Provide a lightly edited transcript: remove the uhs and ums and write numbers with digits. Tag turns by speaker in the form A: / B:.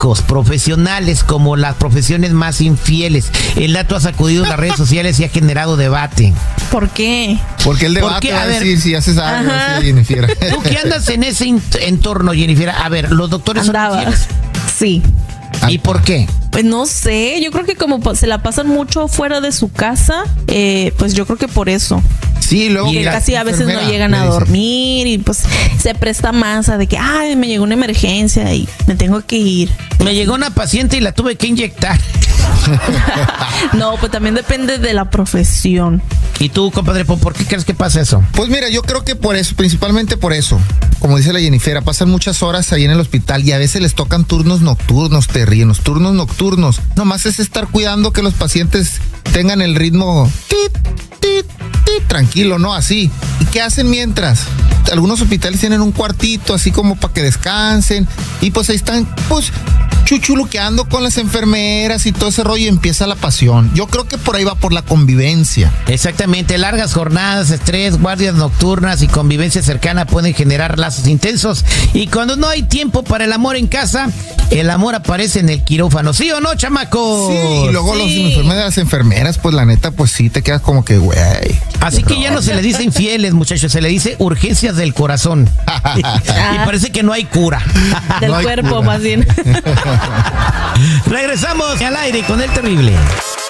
A: médicos, profesionales, como las profesiones más infieles. El dato ha sacudido las redes sociales y ha generado debate.
B: ¿Por qué?
C: Porque el debate va a decir si haces algo, Jennifer.
A: ¿Tú qué andas en ese entorno, Jennifer? A ver, ¿los doctores son infieles?
B: Sí.
A: ¿Y por qué?
B: Pues no sé, yo creo que como se la pasan mucho fuera de su casa, pues yo creo que por eso.
C: Sí, luego
B: que casi a veces no llegan a dormir y pues se presta más a de que, ay, me llegó una emergencia y me tengo que ir.
A: Me llegó una paciente y la tuve que inyectar.
B: No, pues también depende de la profesión.
A: ¿Y tú, compadre, por qué crees que pasa eso?
C: Pues mira, yo creo que por eso, principalmente por eso. Como dice la Jennifer, pasan muchas horas ahí en el hospital y a veces les tocan turnos nocturnos, los turnos nocturnos. Nomás es estar cuidando que los pacientes tengan el ritmo tranquilo, ¿no? Así. ¿Y qué hacen mientras? Algunos hospitales tienen un cuartito así como para que descansen y pues ahí están, pues, chuchuluqueando con las enfermeras y todo ese rollo y empieza la pasión. Yo creo que por ahí va, por la convivencia.
A: Exactamente, largas jornadas, estrés, guardias nocturnas y convivencia cercana pueden generar lazos intensos y cuando no hay tiempo para el amor en casa, el amor aparece en el quirófano. ¿Sí o no, chamacos?
C: Sí, y luego los enfermeros de las enfermeras, pues la neta, pues sí, te quedas como que, güey.
A: Así que ya no se le dice infieles, muchachos, se le dice urgencias del corazón. Y parece que no hay cura.
B: Del cuerpo, más bien.
A: Regresamos al aire con El Terrible.